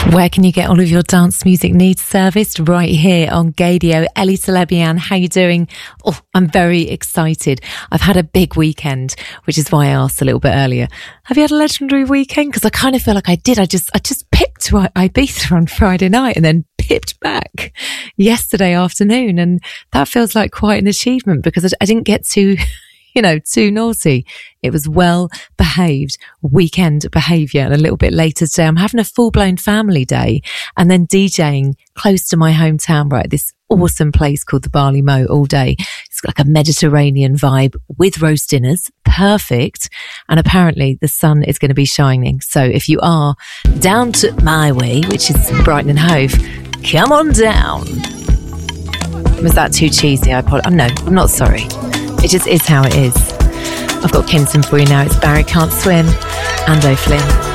Where can you get all of your dance music needs serviced? Right here on Gaydio. Ellie Celebian, how you doing? Oh, I'm very excited. I've had a big weekend, which is why I asked a little bit earlier. Have you had a legendary weekend? Because I kind of feel like I did. I just pipped to Ibiza on Friday night and then pipped back yesterday afternoon. And that feels like quite an achievement because I didn't get too naughty. It was well behaved weekend behaviour. And a little bit later today, I'm having a full blown family day and then DJing close to my hometown, right? This awesome place called the Barley Mow all day. It's like a Mediterranean vibe with roast dinners. Perfect. And apparently the sun is going to be shining. So if you are down to my way, which is Brighton and Hove, come on down. Was that too cheesy? No, I'm not sorry. It just is how it is. I've got Kenton for you now. It's Barry Can't Swim and O'Flynn.